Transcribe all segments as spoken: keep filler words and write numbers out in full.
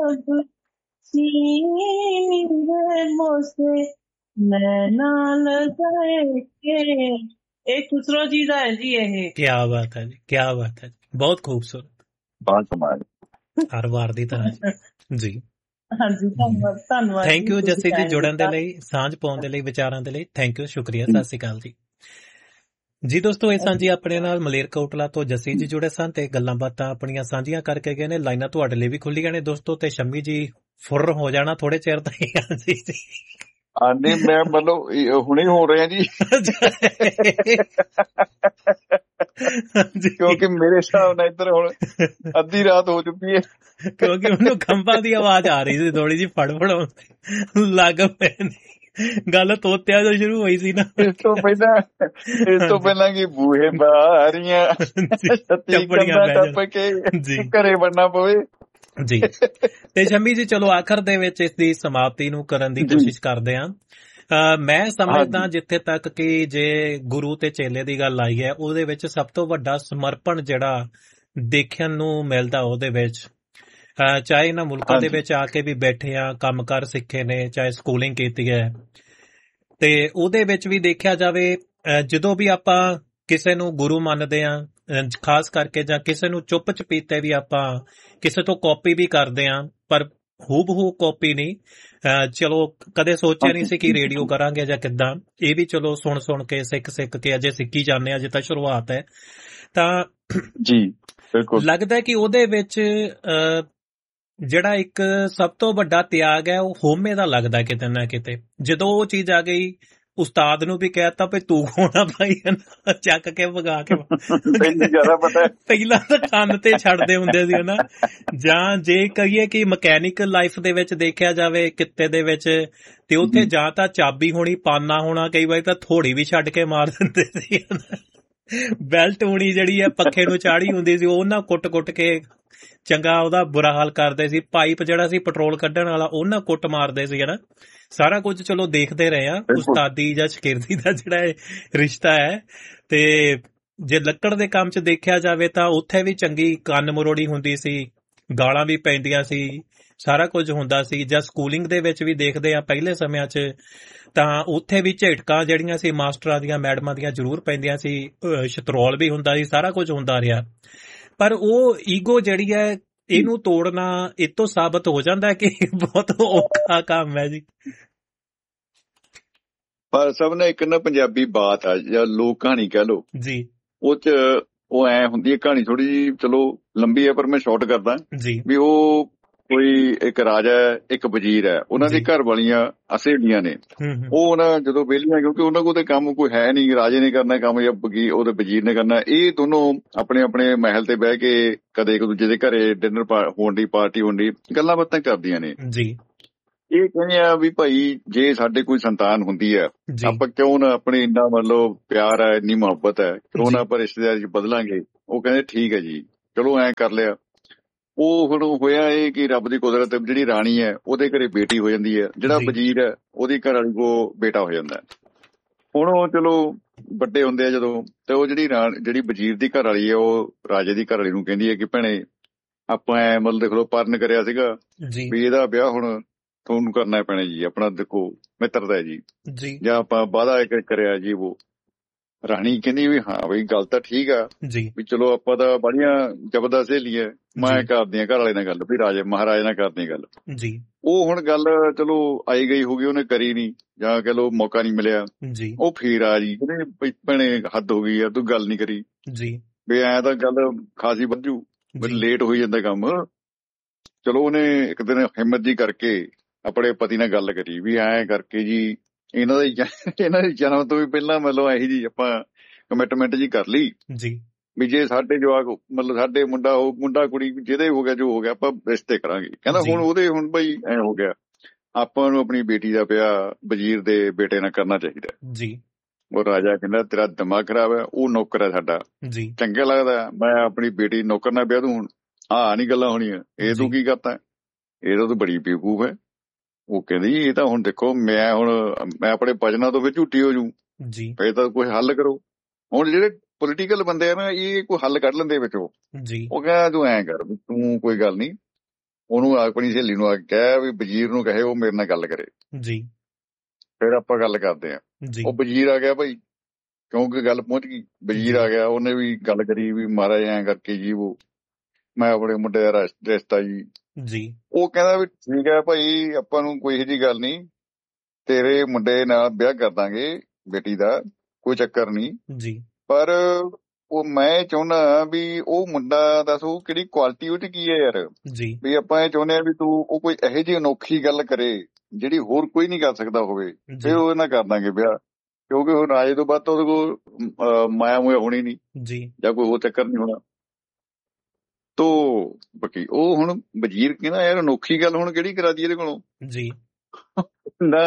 अब सीने मोसे नैना लगाए के। ਇਹ ਖੁਸਰੋ ਜੀ ਦਾ ਹੈ ਜੀ ਇਹ। क्या बात है जी, क्या बात है जी, बहुत खूबसूरत, ਬਹੁਤ ਕਮਾਲ। ਹਰ ਵਾਰ ਦੀ ਤਰ੍ਹਾਂ ਜੀ। ਜੀ ਹਾਂਜੀ ਧੰਨਵਾਦ ਧੰਨਵਾਦ ਥੈਂਕ ਯੂ ਤੁਸੀਂ ਜੱਸੀ ਜੀ, time ਜੁੜਨ ਦੇ ਦਿੱਤਾ। ਲਈ, ਸਾਂਝ ਪਾਉਣ ਦੇ ਲਈ, ਵਿਚਾਰਾਂ ਦੇ ਲਈ ਥੈਂਕ ਯੂ, ਸ਼ੁਕਰੀਆ, ਸਤਿ ਸ਼੍ਰੀ ਅਕਾਲ ਜੀ। ਜੀ ਦੋਸਤੋ, ਇਹ ਸਾਂਝੀ ਆਪਣੇ ਨਾਲ ਮਲੇਰਕੋਟਲਾ ਤੋਂ ਜੱਸੀ ਜੀ ਜੁੜੇ ਸਨ ਤੇ ਗੱਲਾਂ ਬਾਤਾਂ ਆਪਣੀਆਂ ਸਾਂਝੀਆਂ ਕਰਕੇ ਗਏ ਨੇ। ਲਾਈਨਾਂ ਤੁਹਾਡੇ ਲਈ ਵੀ ਖੁੱਲੀਆਂ ਨੇ ਦੋਸਤੋ, ਤੇ ਸ਼ੰਮੀ ਜੀ ਫੁਰ ਹੋ ਜਾਣਾ ਥੋੜੇ ਚਿਰ ਤਾਈਂ। ਜੀ ਜੀ ਆਂਦੇ ਮੈਂ ਮਤਲਬ ਇਹ ਹੁਣੇ ਹੋ ਰਿਹਾ ਜੀ, ਕਿਉਂਕਿ ਮੇਰੇ ਹਿਸਾਬ ਨਾਲ ਇੱਧਰ ਹੁਣ ਅੱਧੀ ਰਾਤ ਹੋ ਚੁੱਕੀ ਹੈ। ਕਿਉਂਕਿ ਉਹਨੂੰ ਖੰਭਾਂ ਦੀ ਆਵਾਜ਼ ਆ ਰਹੀ ਸੀ ਥੋੜੀ ਜਿਹੀ, ਫੜਫੜ ਲੱਗ ਪਏ ਨੇ। ਗੱਲ ਤੋਤਿਆਂ ਤੋਂ ਸ਼ੁਰੂ ਹੋਈ ਸੀ ਨਾ। ਇਸ ਤੋਂ ਪਹਿਲਾਂ ਇਸ ਤੋਂ ਪਹਿਲਾਂ ਕਿ ਬੂਹੇ ਬਾਰੀਆਂ ਛੱਤੀ ਕੰਧਾਂ ਟੱਪ ਕੇ ਘਰੇ ਵੜਨਾ ਪਵੇ ਜੀ। ਤੇ ਸ਼ੰਮੀ ਜੀ, ਚਲੋ ਆਖਰ ਦੇ ਵਿੱਚ ਇਸ ਦੀ ਸਮਾਪਤੀ ਨੂੰ ਕਰਨ ਦੀ ਕੋਸ਼ਿਸ਼ ਕਰਦੇ ਹਾਂ। ਮੈਂ ਸਮਝਦਾ ਜਿੱਥੇ ਤੱਕ ਕਿ ਜੇ ਗੁਰੂ ਤੇ ਚੇਲੇ ਦੀ ਗੱਲ ਆਈ ਹੈ, ਉਹਦੇ ਵਿੱਚ ਸਭ ਤੋਂ ਵੱਡਾ ਸਮਰਪਣ ਜਿਹੜਾ ਦੇਖਣ ਨੂੰ ਮਿਲਦਾ ਉਹਦੇ ਵਿੱਚ, ਚਾਹੇ ਇਹਨਾਂ ਮੁਲਕਾਂ ਦੇ ਵਿੱਚ ਆ ਕੇ ਵੀ ਬੈਠੇ ਆ, ਕੰਮ ਕਾਰ ਸਿੱਖੇ ਨੇ, ਚਾਹੇ ਸਕੂਲਿੰਗ ਕੀਤੀ ਹੈ, ਤੇ ਉਹਦੇ ਵਿੱਚ ਵੀ ਦੇਖਿਆ ਜਾਵੇ, ਜਦੋਂ ਵੀ ਆਪਾਂ ਕਿਸੇ ਨੂੰ ਗੁਰੂ ਮੰਨਦੇ ਆ, ਖਾਸ ਕਰਕੇ, ਜਾਂ ਕਿਸੇ ਨੂੰ ਚੁੱਪ ਚਪੀਤੇ ਵੀ ਆਪਾਂ ਕਿਸੇ ਤੋਂ ਕਾਪੀ ਵੀ ਕਰਦੇ ਆ, ਪਰ ਹੂਬਹੂ ਕਾਪੀ ਨਹੀਂ। ਚਲੋ ਕਦੇ ਸੋਚਿਆ ਨਹੀਂ ਸੀ ਕਿ ਰੇਡੀਓ ਕਰਾਂਗੇ ਜਾਂ ਕਿੱਦਾਂ, ਇਹ ਵੀ ਚਲੋ ਸੁਣ ਸੁਣ ਕੇ ਸਿੱਖ ਸਿੱਖ ਕੇ ਅਜੇ ਸਿੱਖੀ ਜਾਂਦੇ ਆ, ਅਜੇ ਤਾਂ ਸ਼ੁਰੂਆਤ ਹੈ। ਤਾਂ ਜੀ ਬਿਲਕੁਲ ਲੱਗਦਾ ਕਿ ਉਹਦੇ ਵਿੱਚ ਜਿਹੜਾ ਇੱਕ ਸਭ ਤੋਂ ਵੱਡਾ ਤਿਆਗ ਹੈ ਉਹ ਹੋਮੇ ਦਾ ਲੱਗਦਾ ਕਿਤੇ ਨਾ ਕਿਤੇ। ਜਦੋਂ ਉਹ ਚੀਜ਼ ਆ ਗਈ, ਉਸਤਾਦ ਨੂੰ ਵੀ ਕਹਿਤਾ ਵੀ ਤੂੰ ਹੋਣਾ ਭਾਈ, ਚੱਕ ਕੇ ਵਗਾ ਕੇ ਪਹਿਲਾਂ ਤਾਂ ਕੰਨ ਤੇ ਛੱਡਦੇ ਹੁੰਦੇ ਸੀ ਨਾ। ਜਾਂ ਜੇ ਕਹੀਏ ਕਿ ਮਕੈਨਿਕਲ ਲਾਈਫ ਦੇ ਵਿੱਚ ਦੇਖਿਆ ਜਾਵੇ, ਕਿੱਤੇ ਦੇ ਵਿੱਚ, ਤੇ ਉੱਥੇ ਜਾਂ ਤਾਂ ਚਾਬੀ ਹੋਣੀ, ਪਾਨਾ ਹੋਣਾ, ਕਈ ਵਾਰੀ ਤਾਂ ਥੋੜੀ ਵੀ ਛੱਡ ਕੇ ਮਾਰ ਦਿੰਦੇ ਸੀ। ਬੈਲਟ ਹੋਣੀ ਜਿਹੜੀ ਹੈ ਪੱਖੇ ਨੂੰ ਚਾੜੀ ਹੁੰਦੀ ਸੀ, ਉਹ ਨਾ ਕੁੱਟ ਕੁੱਟ ਕੇ ਚੰਗਾ ਉਹਦਾ ਬੁਰਾ ਹਾਲ ਕਰਦੇ ਸੀ। ਪਾਈਪ ਜਿਹੜਾ ਸੀ ਪੈਟਰੋਲ ਕੱਢਣ ਵਾਲਾ, ਉਹ ਨਾ ਕੁੱਟ ਮਾਰਦੇ ਸੀ ਹਨਾ। ਸਾਰਾ ਕੁਝ ਚਲੋ ਦੇਖਦੇ ਰਹੇ ਆ। ਉਸਤਾਦੀ ਜਾਂ ਸ਼ਾਗਿਰਦੀ ਦਾ ਜਿਹੜਾ ਇਹ ਰਿਸ਼ਤਾ ਹੈ। ਤੇ ਜੇ ਲੱਕੜ ਦੇ ਕੰਮ 'ਚ ਦੇਖਿਆ ਜਾਵੇ ਤਾਂ ਉੱਥੇ ਵੀ ਚੰਗੀ ਕੰਨ ਮਰੋੜੀ ਹੁੰਦੀ ਸੀ, ਗਾਲਾਂ ਵੀ ਪੈਂਦੀਆਂ ਸੀ, ਸਾਰਾ ਕੁਝ ਹੁੰਦਾ ਸੀ। ਜਾਂ ਸਕੂਲਿੰਗ ਦੇ ਵਿੱਚ ਵੀ ਦੇਖਦੇ ਆ ਪਹਿਲੇ ਸਮਿਆਂ 'ਚ, ਤਾਂ ਉੱਥੇ ਵੀ ਝਿੜਕਾਂ ਜਿਹੜੀਆਂ ਸੀ ਮਾਸਟਰਾਂ ਦੀਆਂ, ਮੈਡਮਾਂ ਦੀਆਂ ਜ਼ਰੂਰ ਪੈਂਦੀਆਂ ਸੀ, ਸ਼ਤਰੋਲ ਵੀ ਹੁੰਦਾ ਸੀ, ਸਾਰਾ ਕੁਝ ਹੁੰਦਾ ਰਿਹਾ। ਪਰ ਉਹ ਈਗੋ ਜਿਹੜੀ ਹੈ, ਇਹਨੂੰ ਤੋੜਨਾ ਇਹ ਤੋਂ ਸਾਬਤ ਹੋ ਜਾਂਦਾ ਕਿ ਬਹੁਤ ਔਖਾ ਕੰਮ ਹੈ ਜੀ। ਪਰ ਸਭ ਨੇ ਇੱਕ ਨਾ ਪੰਜਾਬੀ ਬਾਤ ਆ ਜਾਂ ਲੋਕ ਕਹਾਣੀ ਕਹਿ ਲਓ ਜੀ, ਉਹ ਚ ਉਹ ਐ ਹੁੰਦੀ ਹੈ ਕਹਾਣੀ, ਥੋੜੀ ਜਿਹੀ ਚਲੋ ਲੰਬੀ ਹੈ ਪਰ ਮੈਂ ਸ਼ਾਰਟ ਕਰਦਾ ਜੀ। ਵੀ ਉਹ ਕੋਈ ਇੱਕ ਰਾਜਾ ਹੈ, ਇੱਕ ਵਜ਼ੀਰ ਹੈ, ਉਹਨਾਂ ਦੀ ਘਰ ਵਾਲੀਆਂ ਅਸੇਲੀਆਂ ਨੇ। ਉਹ ਨਾ ਜਦੋਂ ਵਿਹਲੀਆਂ, ਕਿਉਂਕਿ ਉਹਨਾਂ ਕੋਲ ਤੇ ਕੰਮ ਕੋਈ ਹੈ ਨਹੀਂ, ਰਾਜੇ ਨੇ ਕਰਨਾ ਕੰਮ ਜਾਂ ਉਹਦੇ ਵਜ਼ੀਰ ਨੇ ਕਰਨਾ, ਇਹ ਦੋਨੋਂ ਆਪਣੇ ਆਪਣੇ ਮਹਿਲ ਤੇ ਬਹਿ ਕੇ ਕਦੇ ਇੱਕ ਦੂਜੇ ਦੇ ਘਰੇ ਡਿਨਰ ਹੋਣ ਦੀ, ਪਾਰਟੀ ਹੋਣ ਦੀ, ਗੱਲਾਂ ਬਾਤਾਂ ਕਰਦੀਆਂ ਨੇ ਜੀ। ਇਹ ਕਹਿੰਦੇ ਆ ਵੀ ਭਾਈ ਜੇ ਸਾਡੇ ਕੋਈ ਸੰਤਾਨ ਹੁੰਦੀ ਹੈ, ਆਪਾਂ ਕਿਉਂ ਨਾ ਆਪਣੇ ਇੰਨਾ ਮਤਲਬ ਪਿਆਰ ਹੈ, ਇੰਨੀ ਮੁਹੱਬਤ ਹੈ, ਕਿਉਂ ਨਾ ਆਪਾਂ ਰਿਸ਼ਤੇਦਾਰੀ ਚ ਬਦਲਾਂਗੇ। ਉਹ ਕਹਿੰਦੇ ਠੀਕ ਹੈ ਜੀ, ਚਲੋ ਐਂ ਕਰ ਲਿਆ। ਉਹ ਹੁਣ ਹੋਇਆ ਇਹ ਕਿ ਰੱਬ ਦੀ ਕੁਦਰਤ, ਜਿਹੜੀ ਰਾਣੀ ਹੈ ਉਹਦੇ ਘਰੇ ਬੇਟੀ ਹੋ ਜਾਂਦੀ ਹੈ, ਜਿਹੜਾ ਵਜ਼ੀਰ ਹੈ ਉਹਦੀ ਘਰ ਵਾਲੀ ਕੋ ਬੇਟਾ ਹੋ ਜਾਂਦਾ। ਹੁਣ ਉਹ ਚਲੋ ਵੱਡੇ ਹੁੰਦੇ ਆ ਜਦੋਂ, ਤੇ ਉਹ ਜਿਹੜੀ ਜਿਹੜੀ ਵਜ਼ੀਰ ਦੀ ਘਰ ਵਾਲੀ ਹੈ ਉਹ ਰਾਜੇ ਦੀ ਘਰ ਵਾਲੀ ਨੂੰ ਕਹਿੰਦੀ ਹੈ ਕਿ ਭੈਣੇ ਆਪਾਂ ਐ ਮਤਲਬ ਦੇਖ ਲਓ ਪਰਨ ਕਰਿਆ ਸੀਗਾ ਵੀ ਇਹਦਾ ਵਿਆਹ ਹੁਣ ਤੁਹਾਨੂੰ ਕਰਨਾ ਪੈਣਾ ਜੀ, ਆਪਣਾ ਦੇਖੋ ਮਿੱਤਰਤਾ ਜੀ, ਜਾਂ ਆਪਾਂ ਵਾਅਦਾ ਕਰਿਆ ਜੀ। ਉਹ ਰਾਣੀ ਕਹਿੰਦੀ ਵੀ ਹਾਂ ਬਈ ਗੱਲ ਤਾਂ ਠੀਕ ਆ ਵੀ ਚਲੋ ਆਪਾਂ ਤਾਂ ਬੜੀਆਂ ਜ਼ਬਰਦਸਤ ਸਹੇਲੀ ਹੈ, ਮੈਂ ਕਰਦੀ ਹਾਂ ਘਰ ਵਾਲੇ ਨਾਲ ਗੱਲ, ਵੀ ਰਾਜੇ ਮਹਾਰਾਜੇ ਨਾਲ ਕਰਦੀ ਗੱਲ ਜੀ। ਉਹ ਹੁਣ ਗੱਲ ਚਲੋ ਆਈ ਗਈ ਹੋ ਗਈ, ਉਹਨੇ ਕਰੀ ਨੀ, ਜਾਂ ਕਹਿ ਲਓ ਮੌਕਾ ਨੀ ਮਿਲਿਆ। ਉਹ ਫੇਰ ਆ ਜੀ ਕਹਿੰਦੇ ਭੈਣੇ ਹੱਦ ਹੋ ਗਈ ਆ, ਤੂੰ ਗੱਲ ਨੀ ਕਰੀ ਜੀ, ਵੀ ਐਂ ਤਾਂ ਗੱਲ ਖਾਸੀ ਵੱਜੂ, ਲੇਟ ਹੋਈ ਜਾਂਦਾ ਕੰਮ। ਚਲੋ ਉਹਨੇ ਇੱਕ ਦਿਨ ਹਿੰਮਤ ਜੀ ਕਰਕੇ ਆਪਣੇ ਪਤੀ ਨਾਲ ਗੱਲ ਕਰੀ ਵੀ ਐਂ ਕਰਕੇ ਜੀ ਇਹਨਾਂ ਦੇ ਇਹਨਾਂ ਦੇ ਜਨਮ ਤੋਂ ਵੀ ਪਹਿਲਾਂ ਮਤਲਬ ਇਹੀ ਜੀ ਆਪਾਂ ਕਮਿਟਮੈਂਟ ਜੀ ਕਰ ਲਈ ਜੀ ਵੀ ਜੇ ਸਾਡੇ ਜਵਾਕ ਮਤਲਬ ਸਾਡੇ ਮੁੰਡਾ ਹੋ ਮੁੰਡਾ ਕੁੜੀ ਜਿਹਦੇ ਹੋ ਗਿਆ ਜੋ ਹੋ ਗਿਆ ਆਪਾਂ ਰਿਸ਼ਤੇ ਕਰਾਂਗੇ। ਕਹਿੰਦਾ ਹੁਣ ਉਹਦੇ ਹੁਣ ਬਈ ਐਂ ਹੋ ਗਿਆ, ਆਪਾਂ ਨੂੰ ਆਪਣੀ ਬੇਟੀ ਦਾ ਵਿਆਹ ਵਜ਼ੀਰ ਦੇ ਬੇਟੇ ਨਾਲ ਕਰਨਾ ਚਾਹੀਦਾ ਜੀ। ਉਹ ਰਾਜਾ ਕਹਿੰਦਾ ਤੇਰਾ ਦਿਮਾਗ ਖਰਾਬ ਹੈ, ਉਹ ਨੌਕਰ ਹੈ ਸਾਡਾ ਜੀ, ਚੰਗਾ ਲੱਗਦਾ ਮੈਂ ਆਪਣੀ ਬੇਟੀ ਨੌਕਰ ਨਾਲ ਵਿਆਹ ਦੂੰ। ਹੁਣ ਆਹ ਨੀ ਗੱਲਾਂ ਹੋਣੀਆਂ, ਇਹ ਤੂੰ ਕੀ ਕਰਤਾ, ਇਹ ਤਾਂ ਤੂੰ ਬੜੀ ਬੇਵਕੂਫ ਹੈ। ਉਹ ਕਹਿੰਦੀ ਇਹ ਤਾਂ ਹੁਣ ਦੇਖੋ ਮੈਂ ਹੁਣ ਮੈਂ ਆਪਣੇ ਵਚਨਾਂ ਤੋਂ ਫਿਰ ਝੂਠੀ ਹੋ ਜੂ ਜੀ, ਇਹ ਤਾਂ ਕੋਈ ਹੱਲ ਕਰੋ। ਹੁਣ ਜਿਹੜੇ ਪੋਲੀਟੀਕਲ ਬੰਦੇ ਆ ਨਾ ਇਹ ਕੋਈ ਹੱਲ ਕੱਢ ਲੈਂਦੇ ਵਿੱਚ ਉਹ ਜੀ। ਉਹ ਕਹਿੰਦਾ ਤੂੰ ਐਂ ਕਰ, ਤੂੰ ਕੋਈ ਗੱਲ ਨੀ, ਉਹਨੂੰ ਆਪਣੀ ਸਹੇਲੀ ਨੂੰ ਆ ਕੇ ਕਿਹਾ ਵੀ ਵਜ਼ੀਰ ਨੂੰ ਕਹੇ ਉਹ ਮੇਰੇ ਨਾਲ ਗੱਲ ਕਰੇ ਜੀ ਫਿਰ ਆਪਾਂ ਗੱਲ ਕਰਦੇ ਆ। ਜੀ ਉਹ ਵਜ਼ੀਰ ਆ ਗਿਆ ਭਾਈ, ਕਿਉਂਕਿ ਗੱਲ ਪਹੁੰਚ ਗਈ। ਵਜ਼ੀਰ ਆ ਗਿਆ, ਉਹਨੇ ਵੀ ਗੱਲ ਕਰੀ ਵੀ ਮਹਾਰਾਜ ਐਂ ਕਰਕੇ ਜੀ ਉਹ ਮੈਂ ਆਪਣੇ ਮੁੰਡੇ ਦਾ ਰਿਸ਼- ਰਿਸ਼ਤਾ ਜੀ ਜੀ ਉਹ ਕਹਿੰਦਾ ਵੀ ਠੀਕ ਹੈ ਭਾਈ, ਆਪਾਂ ਨੂੰ ਕੋਈ ਇਹੋ ਜਿਹੀ ਗੱਲ ਨਹੀਂ, ਤੇਰੇ ਮੁੰਡੇ ਨਾਲ ਵਿਆਹ ਕਰ ਦਾਂਗੇ ਬੇਟੀ ਦਾ, ਕੋਈ ਚੱਕਰ ਨਹੀਂ। ਜੀ ਪਰ ਉਹ ਮੈਂ ਚਾਹੁੰਦਾ ਵੀ ਉਹ ਮੁੰਡਾ ਦੱਸ ਉਹ ਕਿਹੜੀ ਕੁਆਲਿਟੀ ਉਹਦੀ ਕੀ ਹੈ ਯਾਰ, ਜੀ ਵੀ ਆਪਾਂ ਇਹ ਚਾਹੁੰਦੇ ਆ ਵੀ ਤੂੰ ਉਹ ਕੋਈ ਇਹੋ ਜਿਹੀ ਅਨੋਖੀ ਗੱਲ ਕਰੇ ਜਿਹੜੀ ਹੋਰ ਕੋਈ ਨਹੀਂ ਕਰ ਸਕਦਾ ਹੋਵੇ, ਜੀ ਫਿਰ ਉਹਦੇ ਨਾਲ ਕਰ ਦਾਂਗੇ ਵਿਆਹ। ਕਿਉਂਕਿ ਹੁਣ ਰਾਜੇ ਤੋਂ ਬਾਅਦ ਤਾਂ ਉਹਦੇ ਕੋਲ ਅਹ, ਮਾਇਆ ਮੂਇਆ ਹੋਣੀ ਨਹੀਂ ਜੀ ਜਾਂ ਕੋਈ ਹੋਰ ਚੱਕਰ ਨਹੀਂ ਹੋਣਾ। ਤੋ ਬਾਕੀ ਉਹ ਹੁਣ ਵਜ਼ੀਰ ਕਹਿੰਦਾ ਯਾਰ ਅਨੋਖੀ ਗੱਲ ਹੁਣ ਕਿਹੜੀ ਕਰਾ ਦੀ ਇਹਦੇ ਕੋਲੋਂ ਜੀ ਨਾ।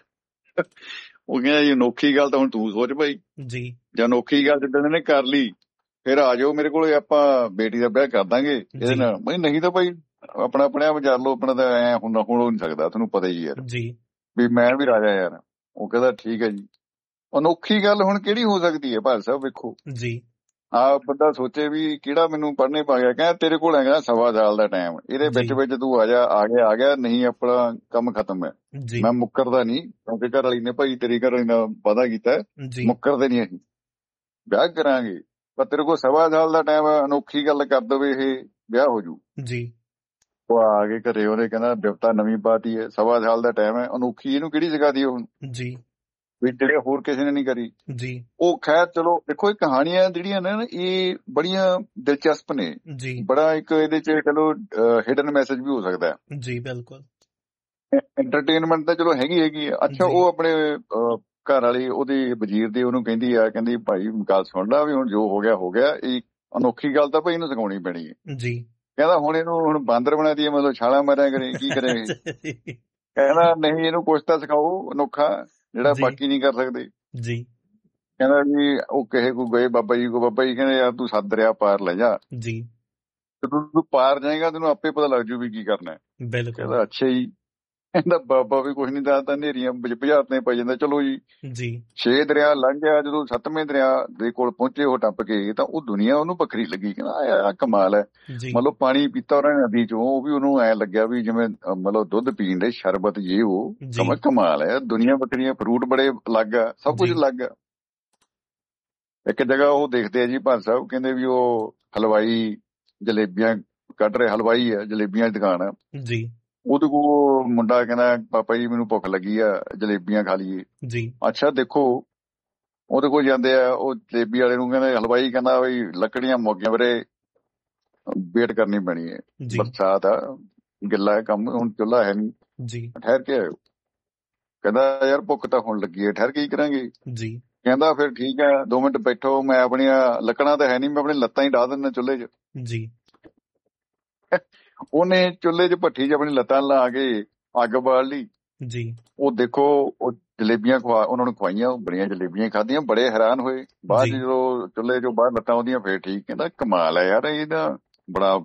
ਉਹ ਕਹਿੰਦਾ ਜੀ ਅਨੋਖੀ ਗੱਲ ਤਾਂ ਹੁਣ ਤੂੰ ਸੋਚ ਭਾਈ, ਜੀ ਜਾਂ ਅਨੋਖੀ ਗੱਲ ਜਿੱਦਾਂ ਨੇ ਕਰ ਲਈ ਫਿਰ ਆ ਜਾਓ ਮੇਰੇ ਕੋਲ, ਆਪਾਂ ਬੇਟੀ ਦਾ ਵਿਆਹ ਕਰ ਦਾਂਗੇ ਇਹਦੇ ਜੀ ਨਾਲ। ਬਈ ਨਹੀਂ ਤਾਂ ਭਾਈ ਆਪਣਾ ਆਪਣੇ ਆਪ ਵਿਚਾਰ ਲਓ, ਆਪਣਾ ਤਾਂ ਐ ਹੁਣ ਹੁਣ ਹੋ ਨਹੀਂ ਸਕਦਾ, ਤੁਹਾਨੂੰ ਪਤਾ ਹੀ ਯਾਰ ਜੀ ਵੀ ਮੈਂ ਵੀ ਰਾਜਾ ਯਾਰ। ਉਹ ਕਹਿੰਦਾ ਠੀਕ ਹੈ ਜੀ। ਅਨੋਖੀ ਗੱਲ ਹੁਣ ਕਿਹੜੀ ਹੋ ਸਕਦੀ ਹੈ ਭਾਈ ਸਾਹਿਬ, ਵੇਖੋ ਜੀ ਆ ਬੰਦਾ ਸੋਚੇ ਵੀ ਕਿਹੜਾ ਮੈਨੂੰ ਪੜ੍ਹਨੇ ਪਾ ਗਿਆ। ਕਹਿੰਦਾ ਤੇਰੇ ਕੋਲ ਹੈਗਾ ਸਵਾ ਸਾਲ ਦਾ ਟਾਈਮ, ਇਹਦੇ ਵਿੱਚ ਜੀ ਵਿੱਚ ਤੂੰ ਆ ਜਾ, ਆ ਗਿਆ ਆ ਗਿਆ, ਨਹੀਂ ਆਪਣਾ ਕੰਮ ਖਤਮ ਹੈ। ਜੀ ਮੈਂ ਮੁੱਕਰਦਾ ਨਹੀਂ, ਕਿਉਂਕਿ ਘਰ ਵਾਲੀ ਨੇ ਭਾਈ ਤੇਰੀ ਘਰ ਵਾਲੀ ਨਾਲ ਵਾਅਦਾ ਕੀਤਾ, ਜੀ ਮੁੱਕਰਦੇ ਨਹੀਂ ਅਸੀਂ, ਵਿਆਹ ਕਰਾਂਗੇ। ਪਰ ਤੇਰੇ ਕੋਲ ਸਵਾ ਸਾਲ ਦਾ ਟਾਈਮ ਹੈ, ਅਨੋਖੀ ਗੱਲ ਕਰ ਦਵੇ ਇਹ ਵਿਆਹ ਹੋ ਜੂ। ਜੀ ਉਹ ਆ ਕੇ ਘਰੇ ਉਹਨੇ ਕਹਿੰਦਾ ਬਿਪਤਾ ਨਵੀਂ ਪਾਤੀ ਹੈ, ਸਵਾ ਸਾਲ ਦਾ ਟਾਈਮ ਹੈ, ਅਨੋਖੀ ਇਹਨੂੰ ਕਿਹੜੀ ਸਿਖਾਦੀ ਹੁਣ ਜੀ ਵੀ ਜਿਹੜੇ ਹੋਰ ਕਿਸੇ ਨੇ ਨਹੀਂ ਕਰੀ। ਜੀ ਉਹ ਖੈਰ ਚਲੋ ਦੇਖੋ ਇਹ ਕਹਾਣੀਆਂ ਜਿਹੜੀਆਂ ਨੇ ਨਾ ਇਹ ਬੜੀਆਂ ਦਿਲਚਸਪ ਨੇ, ਜੀ ਬੜਾ ਇੱਕ ਇਹਦੇ ਚ ਚਲੋ ਹਿਡਨ ਮੈਸੇਜ ਵੀ ਹੋ ਸਕਦਾ ਹੈ। ਜੀ ਬਿਲਕੁਲ ਐਂਟਰਟੇਨਮੈਂਟ ਤਾਂ ਚਲੋ ਹੈਗੀ ਹੈਗੀ ਆ। ਅੱਛਾ ਜੀ ਉਹ ਆਪਣੇ ਅਹ, ਘਰ ਵਾਲੀ ਉਹਦੀ ਵਜ਼ੀਰ ਦੀ ਉਹਨੂੰ ਕਹਿੰਦੀ ਆ, ਕਹਿੰਦੀ ਭਾਈ ਗੱਲ ਸੁਣ ਲਾ ਵੀ ਹੁਣ ਜੋ ਹੋ ਗਿਆ ਹੋ ਗਿਆ, ਇਹ ਅਨੋਖੀ ਗੱਲ ਤਾਂ ਭਾਈ ਇਹਨੂੰ ਸਿਖਾਉਣੀ ਪੈਣੀ ਹੈ। ਜੀ ਕਹਿੰਦਾ ਹੁਣ ਇਹਨੂੰ ਹੁਣ ਬਾਂਦਰ ਬਣਾ ਦਈਏ, ਮਤਲਬ ਛਾਲਾ ਮਾਰਿਆ ਕਰੇ, ਕੀ ਕਰੇ ਇਹ? ਕਹਿੰਦਾ ਨਹੀਂ ਇਹਨੂੰ ਕੁਛ ਤਾਂ ਸਿਖਾਓ ਅਨੋਖਾ ਜਿਹੜਾ ਜੀ ਬਾਕੀ ਨਹੀਂ ਕਰ ਸਕਦੇ। ਜੀ ਕਹਿੰਦਾ ਜੀ ਉਹ ਕਹੇ ਕੋ ਗਏ ਬਾਬਾ ਜੀ ਕੋ, ਬਾਬਾ ਜੀ ਕਹਿੰਦੇ ਯਾਰ ਤੂੰ ਸੱਤ ਦਰਿਆ ਪਾਰ ਲੈ ਜਾ, ਜੀ ਤੇ ਤੂੰ ਤੂੰ ਪਾਰ ਜਾਏਗਾ ਤੈਨੂੰ ਆਪੇ ਪਤਾ ਲੱਗ ਜੂ ਵੀ ਕੀ ਕਰਨਾ ਹੈ। ਬਿਲਕੁਲ ਕਹਿੰਦਾ ਅੱਛਾ ਜੀ। ਕਹਿੰਦਾ ਬਾਬਾ ਵੀ ਕੁਛ ਨਹੀਂ ਦੱਸਦਾ, ਨੇਰੀਆਂ ਬੁਝਾਰਤਾਂ ਪੈ ਜਾਂਦਾ। ਚਲੋ ਜੀ ਜੀ ਛੇ ਦਰਿਆ ਲੰਘ ਗਿਆ, ਜਦੋਂ ਸੱਤਵੇਂ ਦਰਿਆ ਦੇ ਕੋਲ ਪਹੁੰਚੇ ਉਹ ਟੱਪ ਕੇ, ਤਾਂ ਉਹ ਦੁਨੀਆ ਉਹਨੂੰ ਵੱਖਰੀ ਲੱਗੀ। ਕਹਿੰਦਾ ਆ ਕਮਾਲ ਹੈ, ਜੀ ਮਤਲਬ ਪਾਣੀ ਪੀਤਾ ਉਹਨਾਂ ਨੇ ਨਦੀ ਚੋਂ, ਉਹ ਵੀ ਉਹਨੂੰ ਐ ਲੱਗਿਆ ਵੀ ਜਿਵੇਂ ਅਹ, ਮਤਲਬ ਦੁੱਧ ਪੀਣ ਦੇ ਸ਼ਰਬਤ ਜੇ ਉਹ ਜੀ ਕਮਾ ਕਮਾਲ ਹੈ, ਦੁਨੀਆ ਵੱਖਰੀਆਂ, ਫਰੂਟ ਬੜੇ ਅਲੱਗ ਆ, ਸਭ ਕੁਝ ਜੀ ਅਲੱਗ ਆ। ਇੱਕ ਜਗ੍ਹਾ ਉਹ ਦੇਖਦੇ ਆ ਜੀ ਭਾਰ ਸਾਹਿਬ, ਕਹਿੰਦੇ ਵੀ ਉਹ ਹਲਵਾਈ ਜਲੇਬੀਆਂ ਕੱਢ ਰਹੇ, ਹਲਵਾਈ ਆ, ਜਲੇਬੀਆਂ ਦੀ ਦੁਕਾਨ ਆ, ਜੀ ਉਹਦੇ ਕੋਲ ਮੁੰਡਾ ਕਹਿੰਦਾ ਪਾਪਾ ਜੀ ਮੈਨੂੰ ਭੁੱਖ ਲੱਗੀ ਆ, ਜਲੇਬੀਆਂ ਖਾ ਲਈਏ। ਜੀ ਅੱਛਾ ਦੇਖੋ ਉਹਦੇ ਕੋਲ ਜਾਂਦੇ ਆ, ਉਹ ਜਲੇਬੀ ਵਾਲੇ ਨੂੰ ਕਹਿੰਦੇ, ਹਲਵਾਈ ਕਹਿੰਦਾ ਬਈ ਲੱਕੜੀਆਂ ਮੁੱਕ ਗਈਆਂ ਵੀਰੇ, ਵੇਟ ਕਰਨੀ ਪੈਣੀ ਹੈ, ਜੀ ਬਰਸਾਤ ਆ, ਗਿੱਲਾ ਹੈ ਕੰਮ, ਹੁਣ ਚੁੱਲ੍ਹਾ ਹੈ ਨਹੀਂ, ਜੀ ਠਹਿਰ ਕੇ ਆਇਓ। ਕਹਿੰਦਾ ਯਾਰ ਭੁੱਖ ਤਾਂ ਹੁਣ ਲੱਗੀ ਹੈ, ਠਹਿਰ ਕੇ ਹੀ ਕਰਾਂਗੇ। ਜੀ ਕਹਿੰਦਾ ਫਿਰ ਠੀਕ ਹੈ, ਦੋ ਮਿੰਟ ਬੈਠੋ, ਮੈਂ ਆਪਣੀਆਂ ਲੱਕੜਾਂ ਤਾਂ ਹੈ ਨਹੀਂ, ਮੈਂ ਆਪਣੀ ਲੱਤਾਂ ਹੀ ਢਾ ਦਿੰਦਾ ਚੁੱਲ੍ਹੇ 'ਚ। ਜੀ ਉਹਨੇ ਚੁੱਲ੍ਹੇ 'ਚ ਭੱਠੀ 'ਚ ਆਪਣੀ ਲੱਤਾਂ ਲਾ ਕੇ ਅੱਗ ਬਾਲ ਲਈ। ਜੀ ਉਹ ਦੇਖੋ ਉਹ ਜਲੇਬੀਆਂ ਖਵਾ ਉਹਨਾਂ ਨੂੰ ਖਵਾਈਆਂ, ਉਹ ਬੜੀਆਂ ਜਲੇਬੀਆਂ ਖਾਧੀਆਂ, ਬੜੇ ਹੈਰਾਨ ਹੋਏ। ਬਾਅਦ 'ਚ ਜੀ ਜਦੋਂ ਚੁੱਲ੍ਹੇ 'ਚੋਂ ਬਾਹਰ ਲੱਤਾਂ ਆਉਂਦੀਆਂ ਫੇਰ ਠੀਕ। ਕਹਿੰਦਾ ਕਮਾਲ ਹੈ ਯਾਰ, ਇਹਦਾ ਬੜਾ